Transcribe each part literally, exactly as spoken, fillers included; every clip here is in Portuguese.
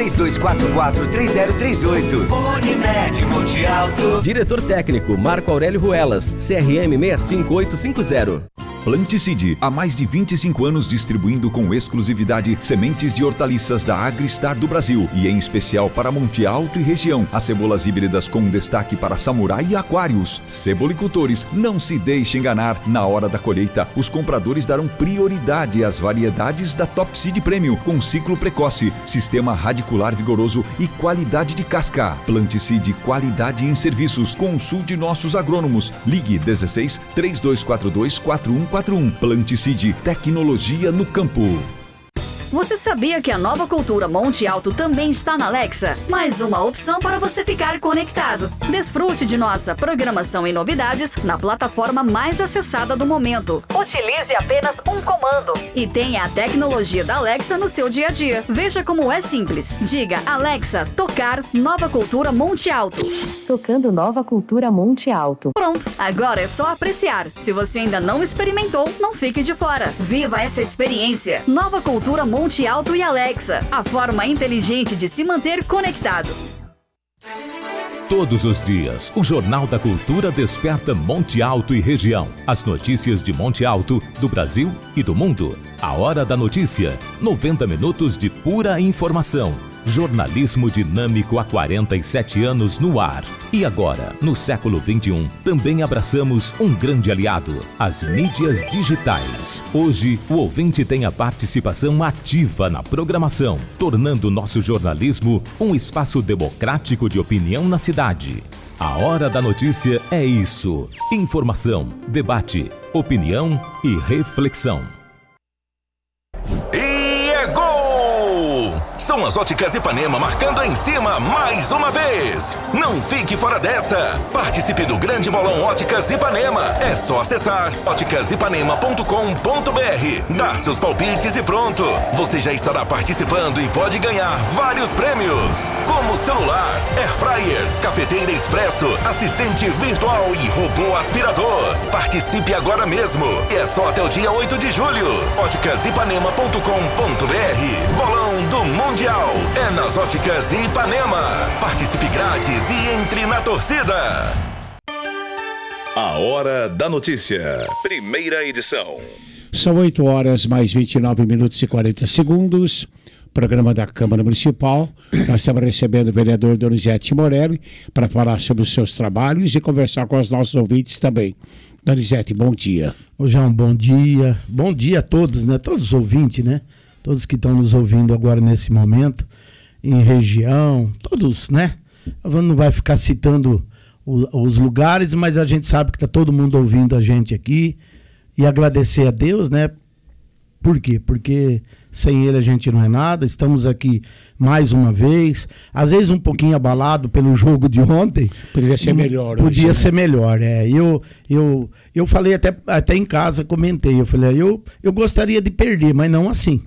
três dois quatro quatro, três zero três oito. Unimed Monte Alto. Diretor técnico Marco Aurélio Ruelas, C R M seis cinco oito cinco zero. Planticide, há mais de vinte e cinco anos distribuindo com exclusividade sementes de hortaliças da Agristar do Brasil e em especial para Monte Alto e região. As cebolas híbridas com destaque para samurai e aquários. Cebolicultores, não se deixe enganar. Na hora da colheita, os compradores darão prioridade às variedades da Top Seed Premium com ciclo precoce, sistema radicular vigoroso e qualidade de casca. Planticide, qualidade em serviços. Consulte nossos agrônomos. Ligue dezesseis, três dois quatro dois, quatro um quatro um. Planticide, tecnologia no campo. Você sabia que a Nova Cultura Monte Alto também está na Alexa? Mais uma opção para você ficar conectado. Desfrute de nossa programação e novidades na plataforma mais acessada do momento. Utilize apenas um comando e tenha a tecnologia da Alexa no seu dia a dia. Veja como é simples. Diga, Alexa, tocar Nova Cultura Monte Alto. Tocando Nova Cultura Monte Alto. Pronto, agora é só apreciar. Se você ainda não experimentou, não fique de fora. Viva essa experiência. Nova Cultura Monte Monte Alto e Alexa, a forma inteligente de se manter conectado. Todos os dias, o Jornal da Cultura desperta Monte Alto e região. As notícias de Monte Alto, do Brasil e do mundo. A Hora da Notícia. noventa minutos de pura informação. Jornalismo dinâmico há quarenta e sete anos no ar. E agora, no século vinte e um, também abraçamos um grande aliado, as mídias digitais. Hoje, o ouvinte tem a participação ativa na programação, tornando nosso jornalismo um espaço democrático de opinião na cidade. A Hora da Notícia é isso: informação, debate, opinião e reflexão. E é gol! São as Óticas Ipanema marcando em cima mais uma vez. Não fique fora dessa. Participe do grande bolão Óticas Ipanema. É só acessar óticas ipanema ponto com ponto br, dar seus palpites e pronto. Você já estará participando e pode ganhar vários prêmios, como celular, air fryer, cafeteira expresso, assistente virtual e robô aspirador. Participe agora mesmo. E é só até o dia oito de julho. óticas ipanema ponto com ponto br. Bolão do Mundial é nas Óticas Ipanema. Participe grátis e entre na torcida. A Hora da Notícia. Primeira edição. São oito horas mais vinte e nove minutos e quarenta segundos. Programa da Câmara Municipal. Nós estamos recebendo o vereador Donizete Morelli para falar sobre os seus trabalhos e conversar com os nossos ouvintes também. Donizete, bom dia. Ô João, bom dia. Bom dia a todos, né? Todos os ouvintes, né? Todos que estão nos ouvindo agora nesse momento, em região, todos, né? Não vai ficar citando o, os lugares, mas a gente sabe que está todo mundo ouvindo a gente aqui. E agradecer a Deus, né? Por quê? Porque sem Ele a gente não é nada. Estamos aqui mais uma vez, às vezes um pouquinho abalado pelo jogo de ontem. Poderia ser melhor. Podia hoje, ser né? melhor, é. Eu, eu, eu falei até, até em casa, comentei, eu falei, eu, eu gostaria de perder, mas não assim.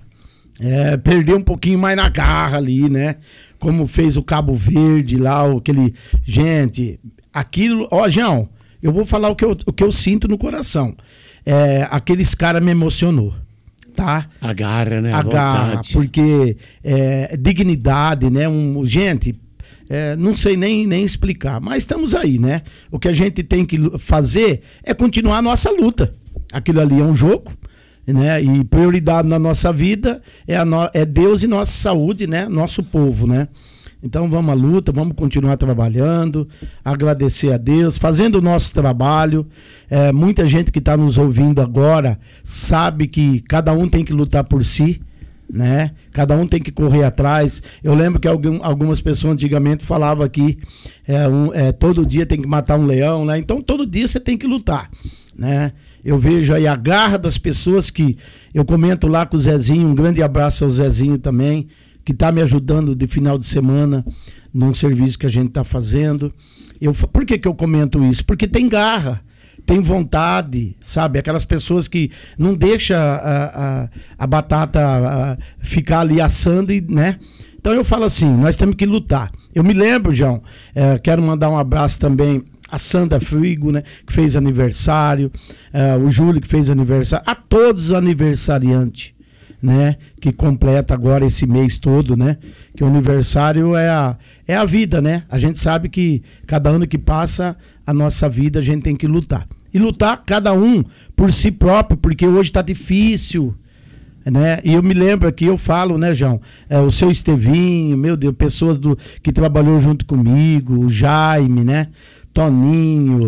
É, perder um pouquinho mais na garra ali, né? Como fez o Cabo Verde lá, aquele... Gente, aquilo... Ó, João, eu vou falar o que eu, o que eu sinto no coração. É, aqueles caras me emocionou, tá? A garra, né? A, a garra, porque é, dignidade, né? Um, gente, é, não sei nem, nem explicar, mas estamos aí, né? O que a gente tem que fazer é continuar a nossa luta. Aquilo ali é um jogo, né? E prioridade na nossa vida é, a no, é Deus e nossa saúde, né? Nosso povo, né? Então vamos à luta, vamos continuar trabalhando, agradecer a Deus, fazendo o nosso trabalho. É, muita gente que está nos ouvindo agora sabe que cada um tem que lutar por si, né? Cada um tem que correr atrás. Eu lembro que algum, algumas pessoas antigamente falavam que é, um, é, todo dia tem que matar um leão, né? Então todo dia você tem que lutar, né? Eu vejo aí a garra das pessoas que eu comento lá com o Zezinho, um grande abraço ao Zezinho também, que está me ajudando de final de semana num serviço que a gente está fazendo. Eu, por que que eu comento isso? Porque tem garra, tem vontade, sabe? Aquelas pessoas que não deixam a, a, a batata a, ficar ali assando, e, né? Então eu falo assim, nós temos que lutar. Eu me lembro, João, é, quero mandar um abraço também a Sandra Frigo, né, que fez aniversário, uh, o Júlio que fez aniversário, a todos os aniversariantes, né? Que completa agora esse mês todo, né? Que o aniversário é a, é a vida, né? A gente sabe que cada ano que passa a nossa vida a gente tem que lutar. E lutar cada um por si próprio, porque hoje está difícil, né? E eu me lembro aqui, eu falo, né, João? É, o seu Estevinho, meu Deus, pessoas do, que trabalhou junto comigo, o Jaime, né? Toninho,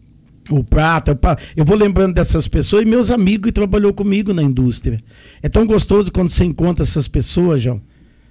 o Prata, eu vou lembrando dessas pessoas e meus amigos que trabalhou comigo na indústria. É tão gostoso quando você encontra essas pessoas, João.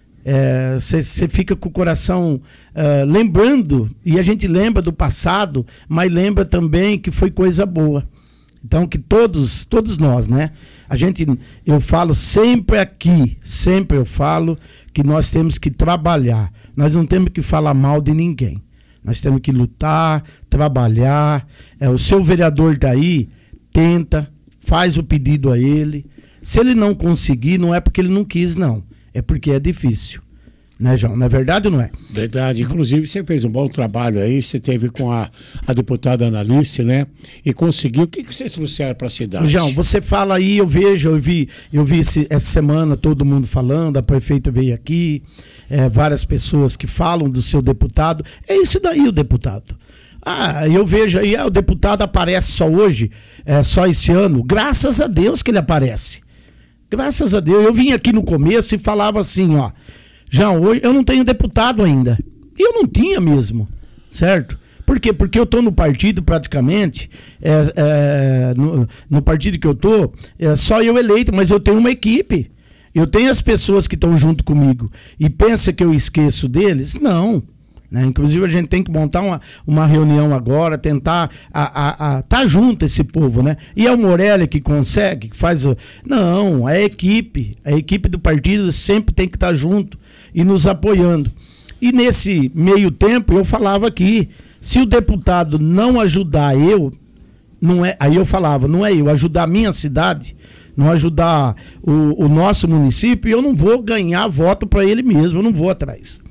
Você é, fica com o coração uh, lembrando, e a gente lembra do passado, mas lembra também que foi coisa boa. Então que todos, todos nós, né? A gente, eu falo sempre aqui, sempre eu falo que nós temos que trabalhar. Nós não temos que falar mal de ninguém. Nós temos que lutar, trabalhar. É, o seu vereador está aí, tenta, faz o pedido a ele. Se ele não conseguir, não é porque ele não quis, não. É porque é difícil. Né, João? Não é verdade ou não é? Verdade. Inclusive, você fez um bom trabalho aí. Você teve com a, a deputada Analice, né? E conseguiu. O que, que vocês trouxeram para a cidade? João, você fala aí, eu vejo, eu vi, eu vi esse, essa semana todo mundo falando, a prefeita veio aqui, é, várias pessoas que falam do seu deputado. É isso daí, o deputado. Ah, eu vejo aí, ah, o deputado aparece só hoje, é, só esse ano. Graças a Deus que ele aparece. Graças a Deus. Eu vim aqui no começo e falava assim, ó. João, hoje eu não tenho deputado ainda. E eu não tinha mesmo, certo? Por quê? Porque eu estou no partido praticamente, é, é, no, no partido que eu estou, é só eu eleito, mas eu tenho uma equipe. Eu tenho as pessoas que estão junto comigo. E pensa que eu esqueço deles? Não. Né? Inclusive a gente tem que montar uma, uma reunião agora, tentar estar tá junto esse povo, né? E é o Morelli que consegue, que faz... O... Não, é a equipe. A equipe do partido sempre tem que estar tá junto e nos apoiando. E nesse meio tempo eu falava aqui, se o deputado não ajudar eu, não é, aí eu falava, não é eu, ajudar a minha cidade, não ajudar o, o nosso município, eu não vou ganhar voto para ele mesmo, eu não vou atrás.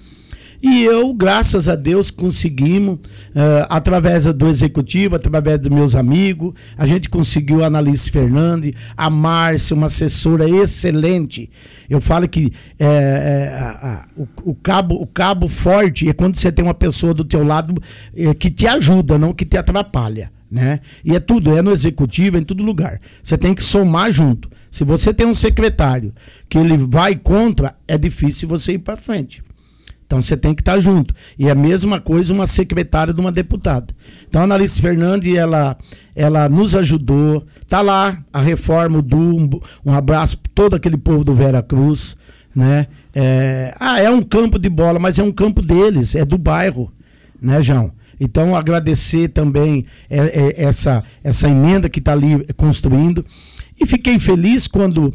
E eu, graças a Deus, conseguimos, uh, através do executivo, através dos meus amigos, a gente conseguiu a Analice Fernandes, a Márcia, uma assessora excelente. Eu falo que é, é, a, a, o, o, cabo, o cabo forte é quando você tem uma pessoa do teu lado é, que te ajuda, não que te atrapalha. Né? E é tudo, é no executivo, é em todo lugar. Você tem que somar junto. Se você tem um secretário que ele vai contra, é difícil você ir para frente. Então você tem que estar junto. E é a mesma coisa uma secretária de uma deputada. Então a Analice Fernandes, ela, ela nos ajudou. Está lá a reforma do um, um abraço para todo aquele povo do Vera Cruz. Né? É, ah, é um campo de bola, mas é um campo deles, é do bairro. Né, João? Então agradecer também é, é, essa, essa emenda que está ali construindo. E fiquei feliz quando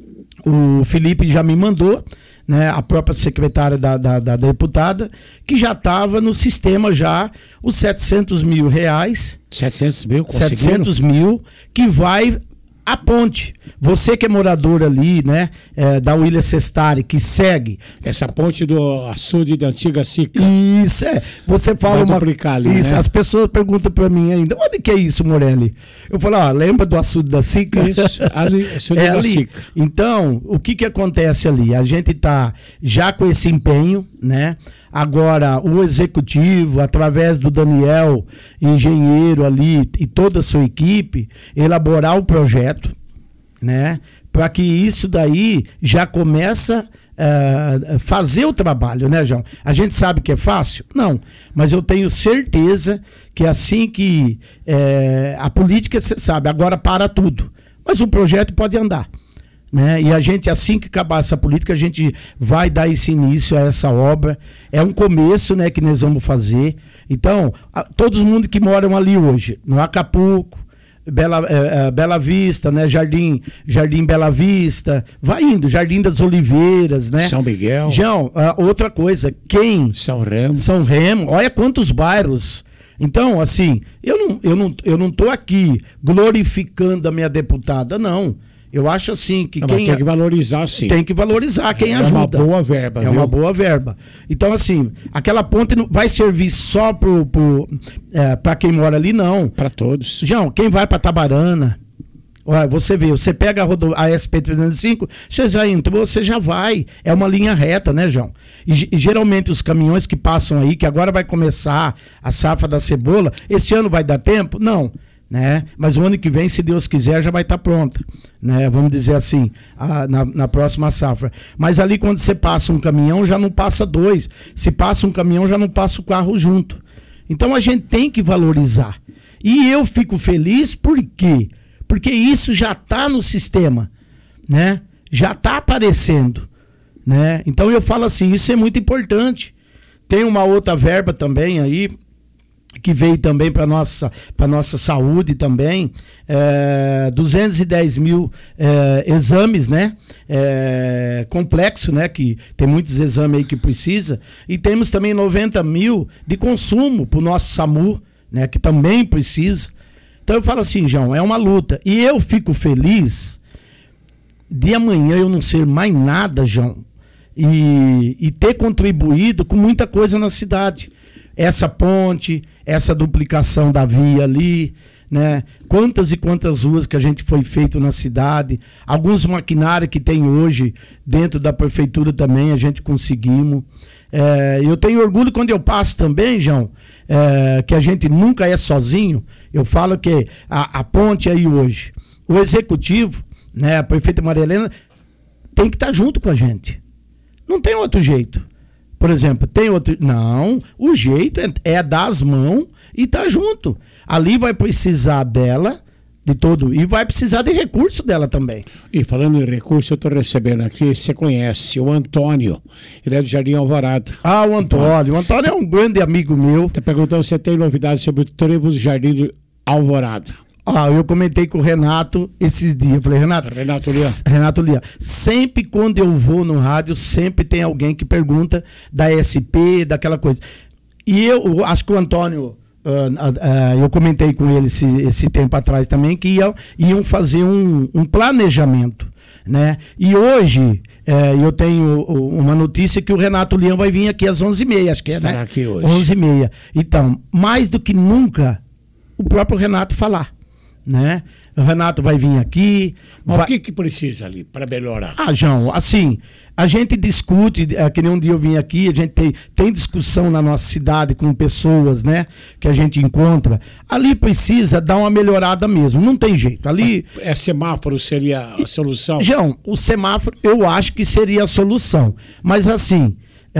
o Felipe já me mandou, né, a própria secretária da, da, da deputada, que já estava no sistema já os setecentos mil reais. setecentos mil, conseguiram? setecentos mil, que vai a ponte. Você que é morador ali, né, é, da William Sestari, que segue. Essa ponte do açude da antiga Sica. Isso, é. Você fala vai uma... ali, isso, né? As pessoas perguntam para mim ainda, onde que é isso, Morelli? Eu falo, ó, lembra do açude da Sica? Isso, ali, açude é da ali. Sica. Então, o que que acontece ali? A gente tá já com esse empenho, né? Agora, o executivo, através do Daniel, engenheiro ali, e toda a sua equipe, elaborar o projeto, né? Para que isso daí já começa a uh, fazer o trabalho, né, João? A gente sabe que é fácil? Não. Mas eu tenho certeza que assim que é, a política, você sabe, agora para tudo. Mas o projeto pode andar. Né? E a gente, assim que acabar essa política, a gente vai dar esse início a essa obra. É um começo, né, que nós vamos fazer. Então, a, todos mundo que moram ali hoje, no Acapulco, Bela, é, Bela Vista, né, Jardim, Jardim Bela Vista, vai indo, Jardim das Oliveiras, né? São Miguel. João, outra coisa, quem? São Remo. São Remo, olha quantos bairros. Então, assim, eu não, eu não, eu não tô aqui glorificando a minha deputada, não. Eu acho assim que não, quem tem que valorizar, sim. Tem que valorizar quem é ajuda. É uma boa verba. É viu? uma boa verba. Então, assim, aquela ponte não vai servir só pro, pro, é, para quem mora ali, não. Para todos. João, quem vai para Tabarana, Olha, você vê, você pega a, rodo, a S P trezentos e cinco, você já entrou, você já vai. É uma linha reta, né, João? E, e geralmente os caminhões que passam aí, que agora vai começar a safra da cebola, esse ano vai dar tempo? Não. Né? Mas o ano que vem, se Deus quiser, já vai estar pronta, né? Vamos dizer assim, a, na, na próxima safra. Mas ali quando você passa um caminhão, já não passa dois. Se passa um caminhão, já não passa o carro junto. Então a gente tem que valorizar. E eu fico feliz por quê? Porque isso já está no sistema, né? Já está aparecendo, né? Então eu falo assim, isso é muito importante. Tem uma outra verba também aí, que veio também para nossa para nossa saúde também, é, duzentos e dez mil é, exames, né, é, complexo, né, que tem muitos exames aí que precisa, e temos também noventa mil de consumo para o nosso SAMU, né, que também precisa. Então eu falo assim, João, é uma luta, e eu fico feliz de amanhã eu não ser mais nada, João, e, e ter contribuído com muita coisa na cidade. Essa ponte, essa duplicação da via ali, né? Quantas e quantas ruas que a gente foi feito na cidade, alguns maquinários que tem hoje dentro da prefeitura também, a gente conseguimos. É, eu tenho orgulho quando eu passo também, João, é, que a gente nunca é sozinho. Eu falo que a, a ponte aí hoje, o executivo, né, a prefeita Maria Helena, tem que estar junto com a gente. Não tem outro jeito. Por exemplo, tem outro... Não, o jeito é, é dar as mãos e tá junto. Ali vai precisar dela, de todo, e vai precisar de recurso dela também. E falando em recurso, eu estou recebendo aqui, você conhece, o Antônio, ele é do Jardim Alvorada. Ah, o Antônio. O Antônio é um grande amigo meu. Está perguntando se tem novidades sobre o trevo do Jardim do Alvorada. Ah, eu comentei com o Renato esses dias. Eu falei, Renato, Renato Lian. Renato Lian, sempre quando eu vou no rádio, sempre tem alguém que pergunta da S P, daquela coisa. E eu acho que o Antônio, uh, uh, uh, eu comentei com ele esse, esse tempo atrás também, que iam, iam fazer um, um planejamento, né? E hoje, uh, eu tenho uma notícia que o Renato Lian vai vir aqui às onze e meia, acho que é, Estará né? aqui hoje. onze e meia. Então, mais do que nunca, o próprio Renato falar. Né? O Renato vai vir aqui. Mas vai... o que que precisa ali para melhorar? Ah, João, assim, a gente discute, é, que nem um dia eu vim aqui, a gente tem, tem discussão na nossa cidade com pessoas, né, que a gente encontra. Ali precisa dar uma melhorada mesmo, não tem jeito. Ali... Mas, é semáforo seria a solução? João, o semáforo eu acho que seria a solução. Mas assim,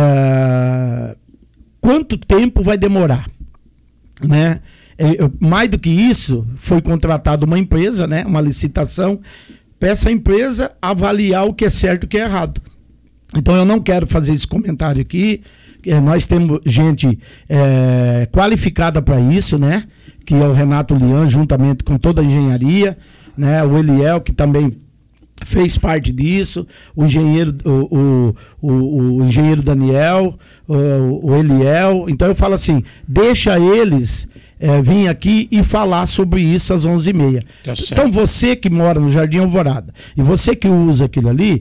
é... quanto tempo vai demorar? Né? Mais do que isso, foi contratada uma empresa, né, uma licitação, para essa empresa avaliar o que é certo e o que é errado. Então eu não quero fazer esse comentário aqui, nós temos gente é, qualificada para isso, né, que é o Renato Lian, juntamente com toda a engenharia, né, o Eliel, que também fez parte disso, o engenheiro, o, o, o, o engenheiro Daniel, o, o Eliel. Então eu falo assim, deixa eles... É, vir aqui e falar sobre isso às onze e meia. Tá, então você que mora no Jardim Alvorada e você que usa aquilo ali,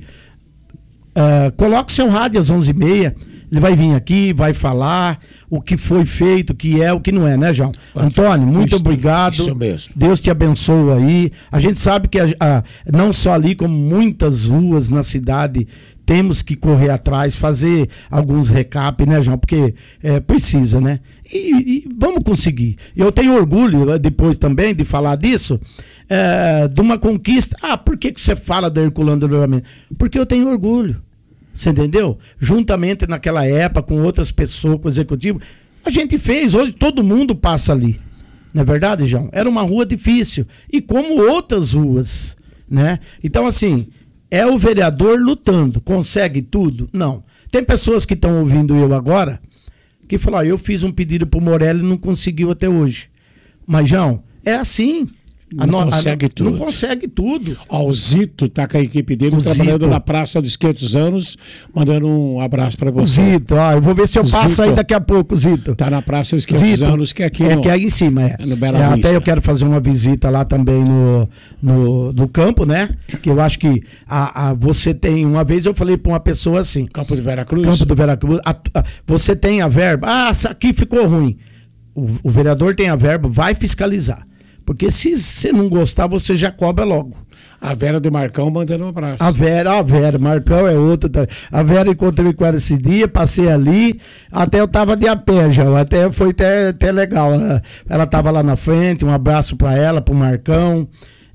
uh, coloque seu rádio às onze e meia, ele vai vir aqui, vai falar o que foi feito, o que é, o que não é, né, João? Antônio, muito isso, obrigado. Isso mesmo. Deus te abençoe aí. A gente sabe que a, a, não só ali, como muitas ruas na cidade, temos que correr atrás, fazer alguns recap, né, João? Porque é, precisa, né? E, e vamos conseguir. Eu tenho orgulho, depois também, de falar disso, é, de uma conquista. Ah, por que, que você fala da Herculano do Livramento? Porque eu tenho orgulho. Você entendeu? Juntamente naquela época, com outras pessoas, com o executivo, a gente fez. Hoje todo mundo passa ali. Não é verdade, João? Era uma rua difícil. E como outras ruas, né? Então, assim, é o vereador lutando. Consegue tudo? Não. Tem pessoas que estão ouvindo eu agora que falam, ah, eu fiz um pedido pro Morelli e não conseguiu até hoje. Mas, João, é assim. Não no, consegue a, tudo. Não consegue tudo. Ó, o Zito tá com a equipe dele o trabalhando Zito. na Praça dos quinhentos anos, mandando um abraço para você. O Zito, ó, eu vou ver se eu o passo Zito aí daqui a pouco, Zito. Tá na Praça dos quinhentos Zito, anos, que é aqui é, no, que é aí em cima, é. é no Bela é, Vista. Até eu quero fazer uma visita lá também no, no, no campo, né? Que eu acho que a, a, você tem, uma vez eu falei para uma pessoa assim... Campo do Veracruz? Campo do Veracruz. A, a, você tem a verba, ah, aqui ficou ruim. O, o vereador tem a verba, vai fiscalizar. Porque se você não gostar, você já cobra logo. A Vera do Marcão mandando um abraço. A Vera, a Vera, Marcão é outra. A Vera encontrei com ela esse dia, passei ali, até eu tava de a pé já, até foi até, até legal. Ela, ela tava lá na frente, um abraço para ela, pro Marcão.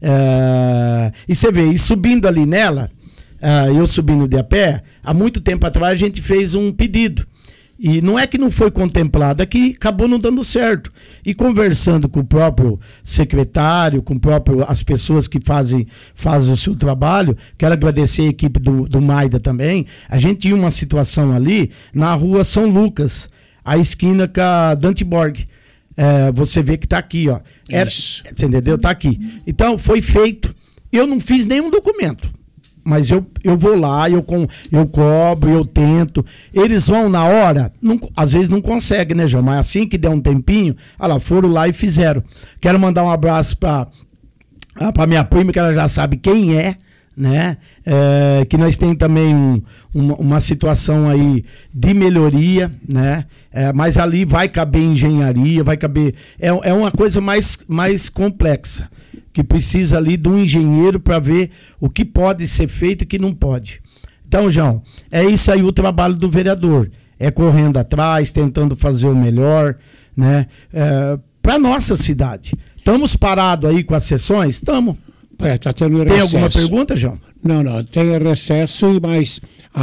É, e você vê, e subindo ali nela, é, eu subindo de a pé, há muito tempo atrás a gente fez um pedido. E não é que não foi contemplado, é que acabou não dando certo. E conversando com o próprio secretário, com o próprio, as pessoas que fazem, fazem o seu trabalho, quero agradecer a equipe do, do Maida também. A gente tinha uma situação ali na rua São Lucas, a esquina com a Dante Borg. É, você vê que tá aqui, ó. Era, você entendeu? Tá aqui. Então foi feito. Eu não fiz nenhum documento. Mas eu, eu vou lá, eu, com, eu cobro, eu tento. Eles vão na hora, não, às vezes não conseguem, né, João? Mas assim que der um tempinho, olha lá, foram lá e fizeram. Quero mandar um abraço para a minha prima, que ela já sabe quem é, né? É, que nós temos também um, uma, uma situação aí de melhoria, né? É, mas ali vai caber engenharia, vai caber. É, é uma coisa mais, mais complexa, que precisa ali de um engenheiro para ver o que pode ser feito e o que não pode. Então, João, é isso aí o trabalho do vereador. É correndo atrás, tentando fazer o melhor, né? É, para nossa cidade. Estamos parados aí com as sessões? Estamos. É, tá tendo Tem alguma pergunta, João? Não, não, tem recesso, mas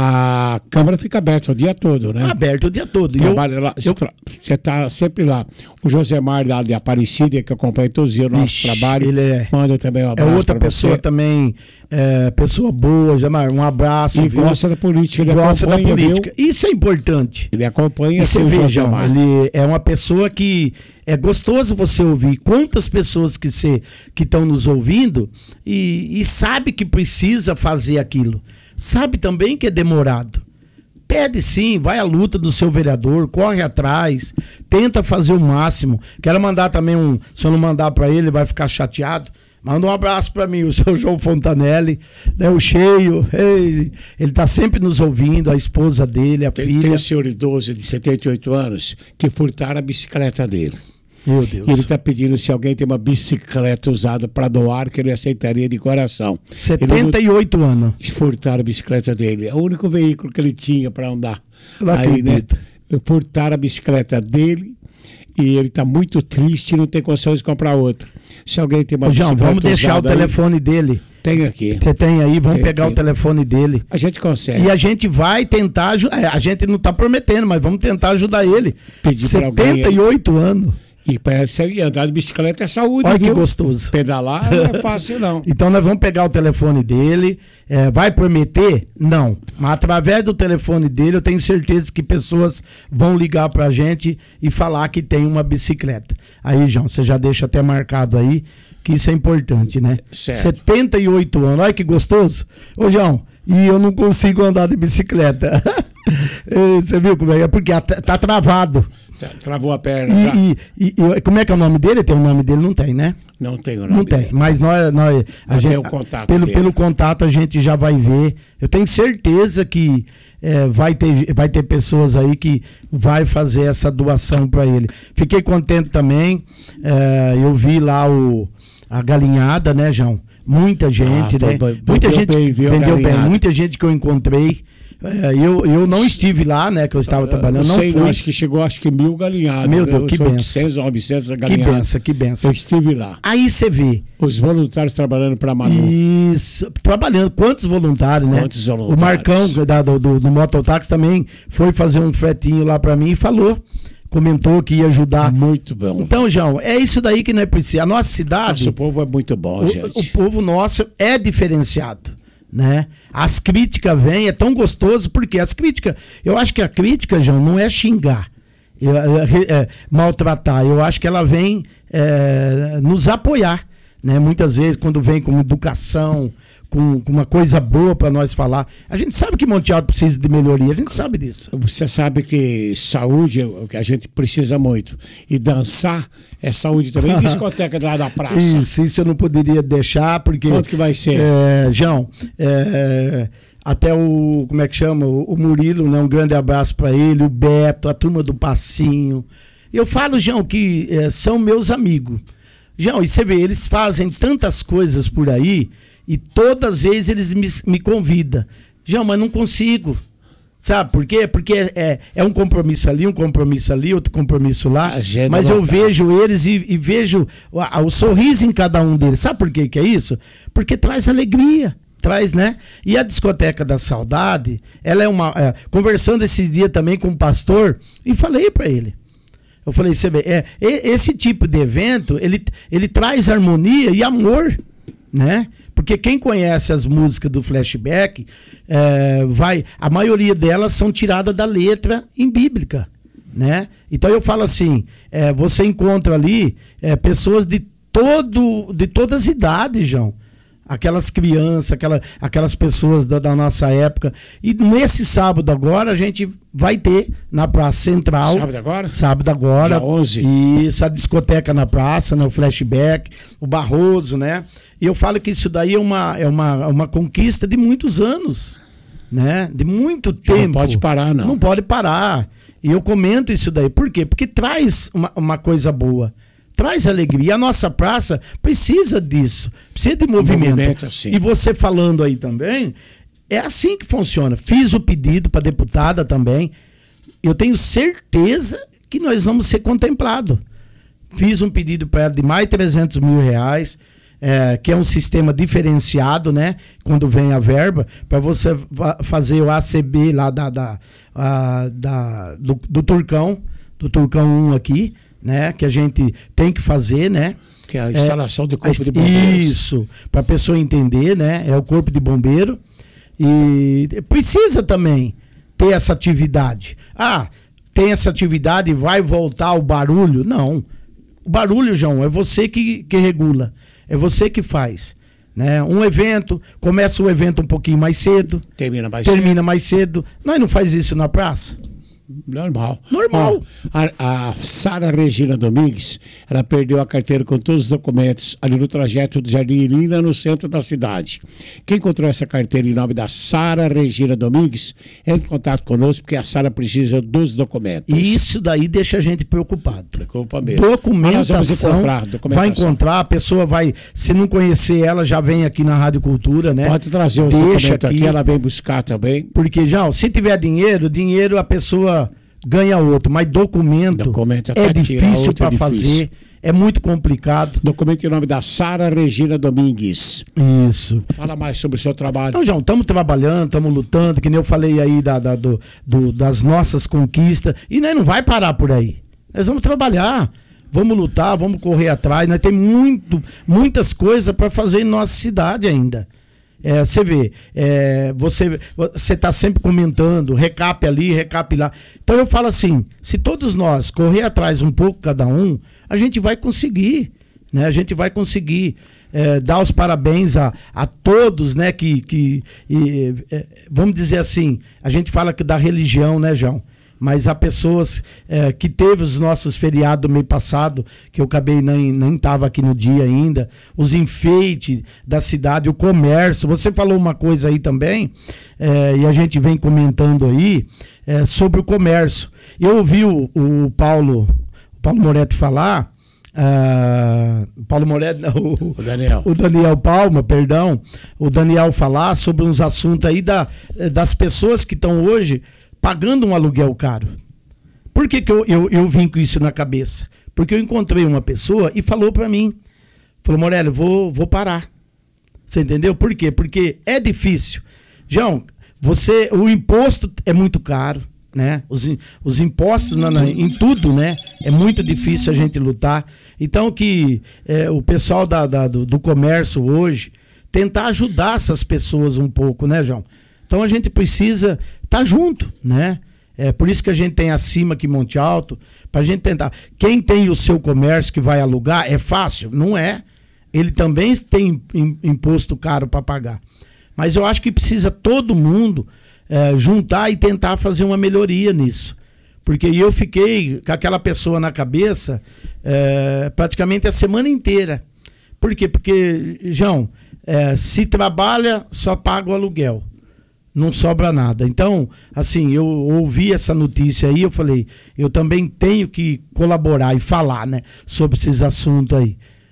a Câmara fica aberta o dia todo, né? Aberto o dia todo. Trabalha eu, lá, eu... Você está sempre lá. O Josemar lá de Aparecida, que acompanha todos os dias o nosso Ixi, trabalho, ele é, manda também um abraço. É outra pessoa você. também, é, pessoa boa, Josemar, um abraço. E viu? Gosta da política, ele gosta da política. Viu? Isso é importante. Ele acompanha seu Josemar. Ele é uma pessoa que é gostoso você ouvir. Quantas pessoas que você que estão nos ouvindo e, e sabe que precisa fazer aquilo. Sabe também que é demorado. Pede sim, vai à luta do seu vereador, corre atrás, tenta fazer o máximo. Quero mandar também um, se eu não mandar para ele, ele vai ficar chateado. Manda um abraço para mim, o seu João Fontanelli, né, o Cheio, ele, ele tá sempre nos ouvindo, a esposa dele, a tem, filha. Tem um senhor idoso de setenta e oito anos que furtaram a bicicleta dele. Meu Deus. E ele está pedindo se alguém tem uma bicicleta usada para doar, que ele aceitaria de coração. setenta e oito ele anos. Furtaram a bicicleta dele. É o único veículo que ele tinha para andar. Não Aí, né, furtaram a bicicleta dele e ele está muito triste e não tem condições de comprar outra. Se alguém tem uma Ô, João, bicicleta vamos deixar o telefone aí, dele. Tem aqui. Você tem aí, vamos tem pegar aqui. o telefone dele. A gente consegue. E a gente vai tentar ajudar. A gente não está prometendo, mas vamos tentar ajudar ele. Pedir pra alguém, setenta e oito anos. E para andar de bicicleta é saúde, Olha viu? que gostoso. Pedalar não é fácil, não. Então nós vamos pegar o telefone dele. É, vai prometer? Não. Mas através do telefone dele, eu tenho certeza que pessoas vão ligar pra gente e falar que tem uma bicicleta. Aí, João, você já deixa até marcado aí, que isso é importante, né? Certo. setenta e oito anos, olha que gostoso. Ô, João, e eu não consigo andar de bicicleta. Você viu como é? É porque tá travado. Travou a perna. E, e, e, e como é que é o nome dele? Tem o nome dele? Não tem, né? Não tem o nome Não tem, dele. mas nós, nós a Não gente, tem o contato pelo, dele. pelo contato a gente já vai ver. Eu tenho certeza que é, vai, ter, vai ter pessoas aí que vai fazer essa doação para ele. Fiquei contente também. É, eu vi lá o, a galinhada, né, João? Muita gente, ah, né? Foi, Muita vendeu gente bem, viu, vendeu bem. galinhada. Muita gente que eu encontrei. É, eu, eu não estive lá, né? Que eu estava trabalhando. Não, não sei, fui. Não, acho que chegou acho que mil galinhadas. Meu Deus, que benção. oitocentos, novecentos Que galinhadas. benção, que benção. Eu estive lá. Aí você vê. Os voluntários trabalhando para a Manu. Isso, trabalhando. Quantos voluntários, né? Quantos voluntários? O Marcão, da, do, do, do Mototáxi, também foi fazer um fretinho lá para mim e falou. Comentou que ia ajudar. Muito bom. Então, João, é isso daí que nós precisamos. A nossa cidade. Nosso povo é muito bom, o, gente. O povo nosso é diferenciado, né? As críticas vêm, é tão gostoso, porque as críticas. Eu acho que a crítica, João, não é xingar, é, é, é, maltratar. Eu acho que ela vem é, nos apoiar, né? Muitas vezes, quando vem com educação, com, com uma coisa boa para nós falar. A gente sabe que Monte Alto precisa de melhoria, a gente sabe disso. Você sabe que saúde é o que a gente precisa muito. E dançar é saúde também. E discoteca lá da praça. Isso, isso eu não poderia deixar, porque... Quanto que vai ser? É, João, é, até o, como é que chama? O Murilo, né? Um grande abraço para ele, o Beto, a turma do Passinho. Eu falo, João, que é, são meus amigos. João, e você vê, eles fazem tantas coisas por aí e todas as vezes eles me, me convidam. João, mas não consigo. Sabe por quê? Porque é, é, é um compromisso ali, um compromisso ali, outro compromisso lá. Mas eu vejo eles e, e vejo o, o sorriso em cada um deles. Sabe por quê que é isso? Porque traz alegria. Traz, né? E a Discoteca da Saudade, ela é uma... É, conversando esses dias também com o pastor, e falei para ele. Eu falei, você vê, é, esse tipo de evento, ele, ele traz harmonia e amor, né? Porque quem conhece as músicas do Flashback, é, vai, a maioria delas são tiradas da letra em bíblica, né? Então eu falo assim, é, você encontra ali é, pessoas de, todo, de todas as idades, João. Aquelas crianças, aquela, aquelas pessoas da, da nossa época. E nesse sábado agora, a gente vai ter na Praça Central. Sábado agora? Sábado agora. Dia onze. Isso, a discoteca na praça, no Flashback, o Barroso, né? E eu falo que isso daí é uma, é uma, uma conquista de muitos anos, né? De muito tempo. Não pode parar, não. Não pode parar. E eu comento isso daí. Por quê? Porque traz uma, uma coisa boa. Traz alegria. E a nossa praça precisa disso. Precisa de movimento. movimento assim. E você falando aí também, é assim que funciona. Fiz o pedido para a deputada também. Eu tenho certeza que nós vamos ser contemplados. Fiz um pedido para ela de mais de trezentos mil reais, é, que é um sistema diferenciado, né? Quando vem a verba, para você fazer o A C B lá da, da, a, da, do, do Turcão, do Turcão um aqui, né, que a gente tem que fazer, né? Que é a instalação é, do corpo a, de bombeiros. Isso, para a pessoa entender, né? É o corpo de bombeiro. E precisa também ter essa atividade. Ah, tem essa atividade e vai voltar o barulho? Não. O barulho, João, é você que, que regula. É você que faz. Né? Um evento, começa o evento um pouquinho mais cedo. Termina mais termina cedo. mais cedo. Nós não faz isso na praça? Normal. Normal. Ah, a a Sara Regina Domingues, ela perdeu a carteira com todos os documentos ali no trajeto do Jardim Irina, no centro da cidade. Quem encontrou essa carteira em nome da Sara Regina Domingues, entre em contato conosco, porque a Sara precisa dos documentos. E isso daí deixa a gente preocupado. Preocupa mesmo. Documentação, nós vamos encontrar, documentação. Vai encontrar, a pessoa vai, se não conhecer ela, já vem aqui na Rádio Cultura, né? Pode trazer os documentos aqui, aqui, ela vem buscar também. Porque, já, se tiver dinheiro, dinheiro a pessoa ganha outro, mas documento, documento é difícil para é fazer, é muito complicado. Documento em nome da Sara Regina Domingues. Isso. Fala mais sobre o seu trabalho. Então, João, estamos trabalhando, estamos lutando, que nem eu falei aí da, da, do, do, das nossas conquistas, e nós não vai parar por aí. Nós vamos trabalhar, vamos lutar, vamos correr atrás, nós temos muito, muitas coisas para fazer em nossa cidade ainda. É, você vê, é, você você está sempre comentando, recap ali, recap lá. Então eu falo assim, se todos nós correr atrás um pouco cada um, a gente vai conseguir, né? A gente vai conseguir é, dar os parabéns a, a todos, né? Que, que e, é, vamos dizer assim, a gente fala que da religião, né, João? Mas há pessoas é, que teve os nossos feriados do mês passado, que eu acabei nem nem estava aqui no dia ainda, os enfeites da cidade, o comércio. Você falou uma coisa aí também, é, e a gente vem comentando aí, é, sobre o comércio. Eu ouvi o, o Paulo, o Paulo Moretti falar, uh, Paulo Moretti, não, o, o Daniel. O Daniel Palma, perdão, o Daniel falar sobre uns assuntos aí da, das pessoas que estão hoje pagando um aluguel caro. Por que, que eu, eu, eu vim com isso na cabeça? Porque eu encontrei uma pessoa e falou para mim, falou, Morelli, vou, vou parar. Você entendeu? Por quê? Porque é difícil. João, você, o imposto é muito caro, né? Os, os impostos na, na, em tudo, né? É muito difícil a gente lutar. Então que é, o pessoal da, da, do, do comércio hoje tentar ajudar essas pessoas um pouco, né, João? Então a gente precisa estar junto, né? É por isso que a gente tem acima aqui Monte Alto, para a gente tentar. Quem tem o seu comércio que vai alugar, é fácil? Não é. Ele também tem imposto caro para pagar. Mas eu acho que precisa todo mundo é, juntar e tentar fazer uma melhoria nisso. Porque eu fiquei com aquela pessoa na cabeça é, praticamente a semana inteira. Por quê? Porque, João, é, se trabalha, só paga o aluguel. Não sobra nada. Então, assim, eu ouvi essa notícia aí, eu falei, eu também tenho que colaborar e falar, né, sobre esses assuntos aí.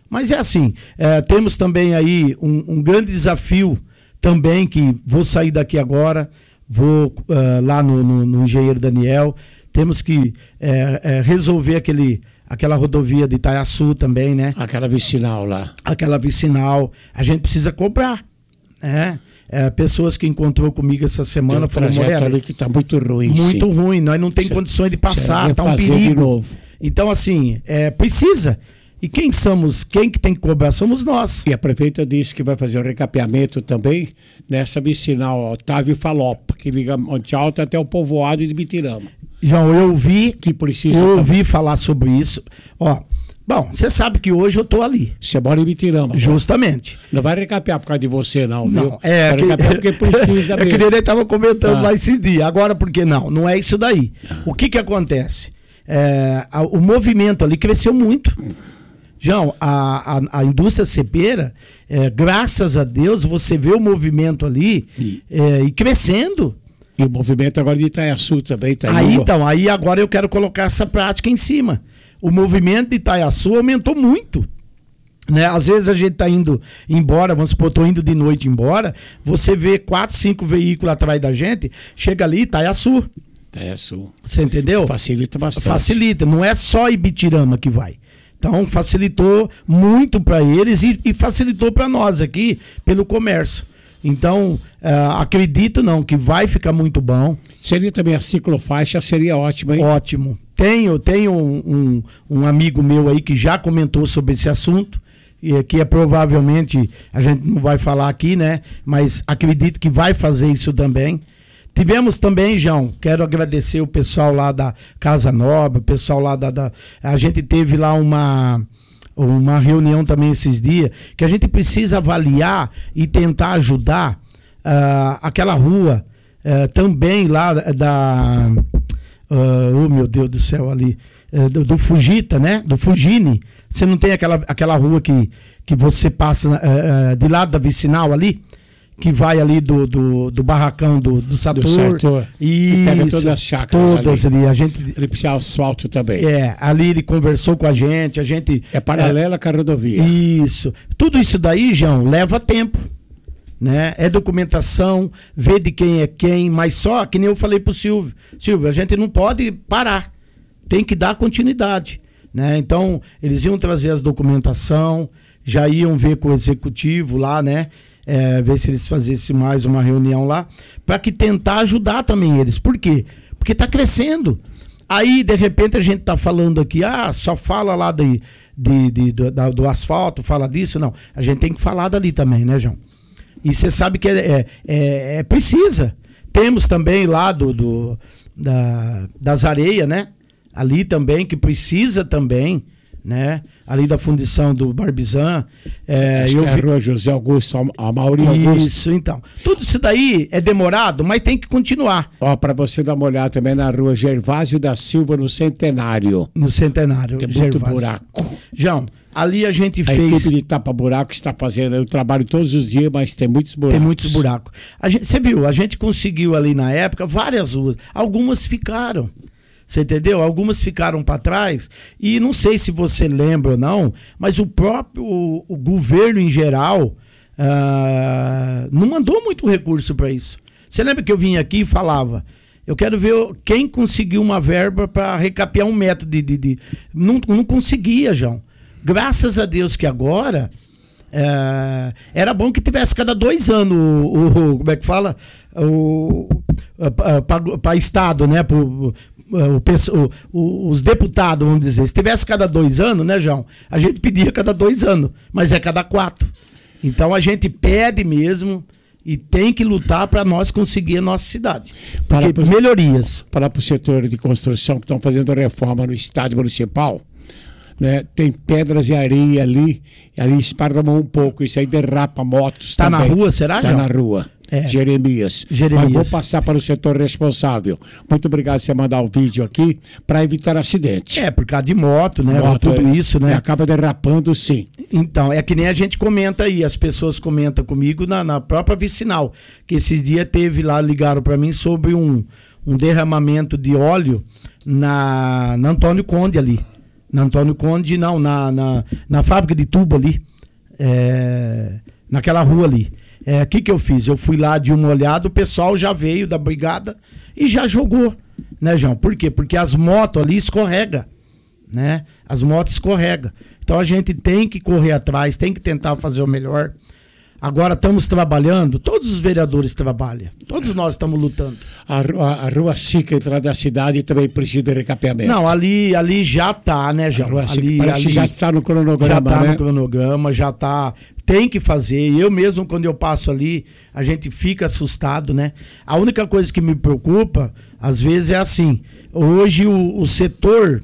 Mas é assim, é, temos também aí um, um grande desafio também, que vou sair daqui agora, vou uh, lá no, no, no Engenheiro Daniel, temos que é, é, resolver aquele, aquela rodovia de Itaiaçu também, né? Aquela vicinal lá. Aquela vicinal, a gente precisa cobrar, né? É, pessoas que encontrou comigo essa semana falaram, Morelli, ali que está muito ruim. Muito sim. ruim, nós não temos condições de passar, está um perigo. De novo. Então, assim, é, precisa. E quem somos, quem que tem que cobrar somos nós. E a prefeita disse que vai fazer um recapeamento também nessa vicinal Otávio Falopa, que liga Monte Alto até o povoado de Bitirama. João, eu ouvi, que precisa eu também. ouvi falar sobre isso. Ó, bom, você sabe que hoje eu tô ali. Você mora em Bitirama. Justamente. Agora. Não vai recapear por causa de você, não, não viu? É, vai recapear porque precisa mesmo. É que ele estava comentando ah. lá esse dia. Agora, por que não? Não é isso daí. Ah. O que que acontece? É, a, o movimento ali cresceu muito. João, a, a, a indústria cepeira, é, graças a Deus, você vê o movimento ali e, é, e crescendo. E o movimento agora de Itaiaçu também está aí. Então, aí agora eu quero colocar essa prática em cima. O movimento de Itaiaçu aumentou muito. Né? Às vezes a gente está indo embora, vamos supor, estou indo de noite embora, você vê quatro, cinco veículos atrás da gente, chega ali, Itaiaçu. Itaiaçu. Você entendeu? Facilita bastante. Facilita, não é só Ibitirama que vai. Então facilitou muito para eles e, e facilitou para nós aqui pelo comércio. Então uh, acredito não que vai ficar muito bom. Seria também a ciclofaixa, seria ótimo, hein? Ótimo. Tenho, tenho um, um, um amigo meu aí que já comentou sobre esse assunto, e que é provavelmente, a gente não vai falar aqui, né? Mas acredito que vai fazer isso também. Tivemos também, João, quero agradecer o pessoal lá da Casa Nobre, o pessoal lá da, da... A gente teve lá uma, uma reunião também esses dias, que a gente precisa avaliar e tentar ajudar uh, aquela rua uh, também lá da... Uh, oh, meu Deus do céu, ali, uh, do, do Fugita, né? Do Fugine. Você não tem aquela, aquela rua que, que você passa uh, uh, de lado da vicinal ali? Que vai ali do, do, do barracão do, do Sator. Do Sator. E pega todas as chácaras todas ali. ali. A gente, ele precisa asfalto também. É, ali ele conversou com a gente, a gente... É paralela é, com a rodovia. Isso. Tudo isso daí, João, leva tempo. Né? É documentação, vê de quem é quem, mas só, que nem eu falei pro Silvio. Silvio, a gente não pode parar. Tem que dar continuidade. Né? Então, eles iam trazer as documentação, já iam ver com o executivo lá, né? É, ver se eles fazessem mais uma reunião lá, para que tentar ajudar também eles. Por quê? Porque está crescendo. Aí, de repente, a gente está falando aqui, ah, só fala lá de, de, de, do, da, do asfalto, fala disso. Não, a gente tem que falar dali também, né, João? E você sabe que é, é, é, é precisa. Temos também lá do, do, da, das areias, né? Ali também, que precisa também, né? Ali da fundição do Barbizan. É, Acho eu que é vi... a Rua José Augusto, a Mauri Augusto. Isso, então. Tudo isso daí é demorado, mas tem que continuar. Ó, para você dar uma olhada também na Rua Gervásio da Silva, no Centenário. No Centenário. Tem muito Gervásio. buraco. João, ali a gente a fez... A equipe de tapa-buraco está fazendo o trabalho todos os dias, mas tem muitos buracos. Tem muitos buracos. A gente, você viu, a gente conseguiu ali na época várias ruas. Algumas ficaram. Você entendeu? Algumas ficaram para trás e não sei se você lembra ou não, mas o próprio o, o governo em geral uh, não mandou muito recurso para isso. Você lembra que eu vim aqui e falava, eu quero ver quem conseguiu uma verba para recapear um metro de... de, de... Não, não conseguia, João. Graças a Deus que agora... Uh, era bom que tivesse cada dois anos o, o como é que fala? O, para Estado, né? Pro, O, o, os deputados, vamos dizer, se tivesse cada dois anos, né, João? A gente pedia cada dois anos, mas é cada quatro. Então a gente pede mesmo e tem que lutar para nós conseguir a nossa cidade. Porque para melhorias. Para o setor de construção que estão fazendo reforma no estádio municipal, né, tem pedras e areia ali, e ali esparramam um pouco, isso aí derrapa motos tá também. Tá na rua, será, Tá João? na rua. É. Jeremias. Jeremias. Mas vou passar para o setor responsável. Muito obrigado por você mandar o vídeo aqui para evitar acidente. É, por causa de moto, né? Moto, tudo é, isso, né? Acaba derrapando, sim. Então, é que nem a gente comenta aí, as pessoas comentam comigo na, na própria vicinal, que esses dias teve lá, ligaram para mim sobre um, um derramamento de óleo na, na Antônio Conde ali. Na Antônio Conde, não, na, na, na fábrica de tubo ali. É, naquela rua ali. O é, que que eu fiz? Eu fui lá de uma olhada, o pessoal já veio da brigada e já jogou, né, João? Por quê? Porque as motos ali escorrega, né? As motos escorrega. Então a gente tem que correr atrás, tem que tentar fazer o melhor. Agora estamos trabalhando, todos os vereadores trabalham, todos nós estamos lutando. A, a, a Rua Sica, entrada da cidade, também precisa de recapeamento. Não, ali, ali já está, né, João? A Rua Sica, ali, parece ali que já está no cronograma, já está né? no cronograma, já está. Tem que fazer. Eu mesmo, quando eu passo ali, a gente fica assustado, né? A única coisa que me preocupa, às vezes, é assim. Hoje o, o setor,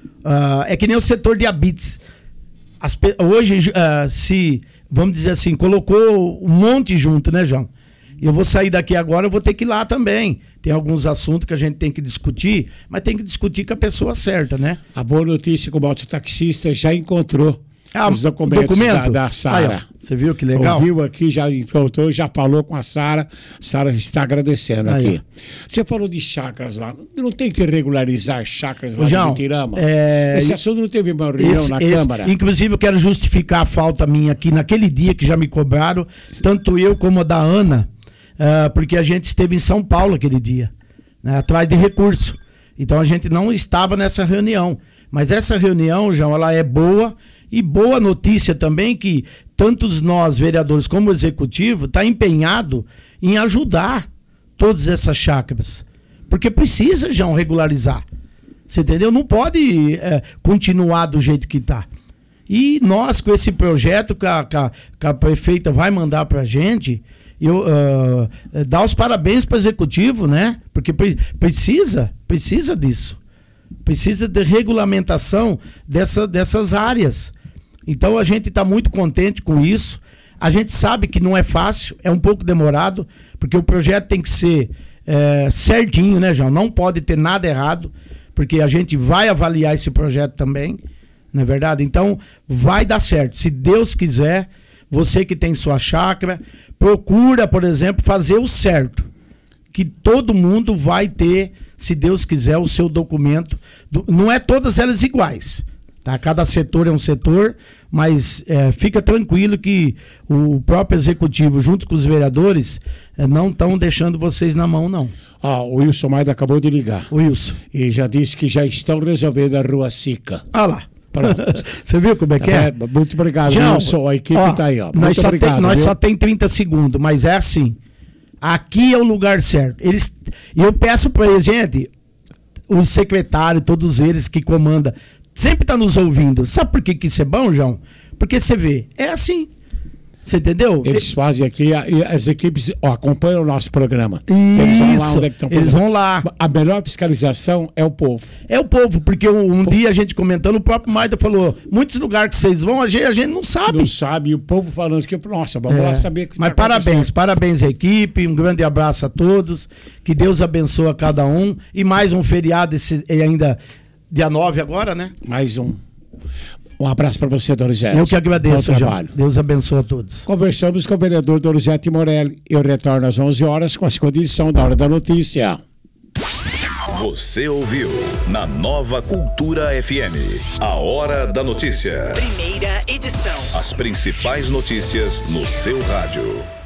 uh, é que nem o setor de habites. As, hoje, uh, se... Vamos dizer assim, colocou um monte junto, né, João? Eu vou sair daqui agora, eu vou ter que ir lá também. Tem alguns assuntos que a gente tem que discutir, mas tem que discutir com a pessoa certa, né? A boa notícia é que o mototaxista já encontrou ah, os documentos documento? da, da Sara. Você viu que legal? Ouviu aqui, já encontrou, já falou com a Sara. A Sara está agradecendo aí, aqui. Você falou de chácaras lá. Não tem que regularizar chácaras lá João, de Mutirama? É... Esse assunto não teve uma reunião esse, na esse, Câmara? Inclusive, eu quero justificar a falta minha aqui naquele dia que já me cobraram, tanto eu como a da Ana, uh, porque a gente esteve em São Paulo aquele dia, né, atrás de recurso. Então a gente não estava nessa reunião. Mas essa reunião, João, ela é boa. E boa notícia também que tantos nós, vereadores, como o executivo, está empenhado em ajudar todas essas chácaras. Porque precisa, João, regularizar. Você entendeu? Não pode é, continuar do jeito que está. E nós, com esse projeto que a, que a, que a prefeita vai mandar para a gente, eu uh, dar os parabéns para o executivo, né? Porque pre- precisa, precisa disso. Precisa de regulamentação dessa, dessas áreas. Então a gente está muito contente com isso. A gente sabe que não é fácil, é um pouco demorado, porque o projeto tem que ser é, certinho, né, João? Não pode ter nada errado, porque a gente vai avaliar esse projeto também, não é verdade? Então vai dar certo. Se Deus quiser, você que tem sua chácara, procura, por exemplo, fazer o certo. Que todo mundo vai ter, se Deus quiser, o seu documento. Do, não é todas elas iguais. Tá? Cada setor é um setor, mas é, fica tranquilo que o próprio executivo, junto com os vereadores, é, não estão deixando vocês na mão, não. Ah, o Wilson Maida acabou de ligar. O Wilson. E já disse que já estão resolvendo a Rua Sica. Ah lá. Você viu como é que é? é? Muito obrigado, João, Wilson. A equipe está aí. Ó. Muito nós só obrigado. Tem, nós só tem trinta segundos, mas é assim. Aqui é o lugar certo. Eles, eu peço para eles, gente, o secretário, todos eles que comandam, sempre tá nos ouvindo. Sabe por que, que isso é bom, João? Porque você vê, é assim. Você entendeu? Eles fazem aqui, as equipes ó, acompanham o nosso programa. Isso, eles vão lá onde é que estão eles vão lá. A melhor fiscalização é o povo. É o povo, porque um, um dia a gente comentando, o próprio Maida falou, muitos lugares que vocês vão, a gente, a gente não sabe. Não sabe, e o povo falando que, nossa, vamos é. lá saber que Mas tá parabéns, parabéns à equipe, um grande abraço a todos, que Deus abençoe a cada um, e mais um feriado, esse, ainda dia nove agora, né? Mais um. Um abraço para você, Donizete. Eu que agradeço, Bom trabalho. Deus abençoe a todos. Conversamos com o vereador Donizete Morelli. Eu retorno às onze horas com a segunda edição da Hora da Notícia. Você ouviu na Nova Cultura F M. A Hora da Notícia. Primeira edição. As principais notícias no seu rádio.